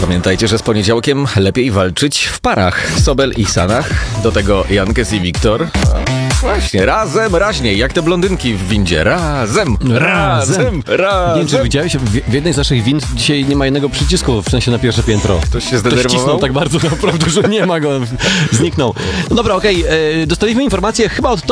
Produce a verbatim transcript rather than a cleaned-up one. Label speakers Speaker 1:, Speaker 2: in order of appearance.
Speaker 1: Pamiętajcie, że z poniedziałkiem lepiej walczyć w parach. Sobel i Sanach, do tego Jankes i Wiktor. Właśnie, razem, raźniej, jak te blondynki w windzie. Razem, razem, razem.
Speaker 2: Nie wiem, czy widziałeś, w, w jednej z naszych wind dzisiaj nie ma jednego przycisku, w sensie na pierwsze piętro.
Speaker 1: Ktoś się
Speaker 2: Ktoś
Speaker 1: zdenerwował?
Speaker 2: wcisnął tak bardzo naprawdę, że nie ma go, zniknął. No dobra, okej, okay, dostaliśmy informację chyba od